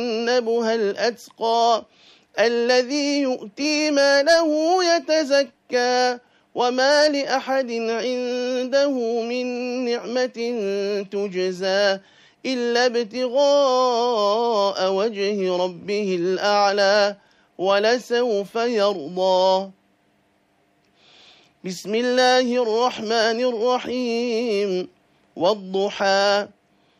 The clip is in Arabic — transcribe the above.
يتجنبها الأتقى الذي يؤتي ماله يتزكى وما لأحد عنده من نعمة تجزى إلا ابتغاء وجه ربه الأعلى ولسوف يرضى. بسم الله الرحمن الرحيم والضحى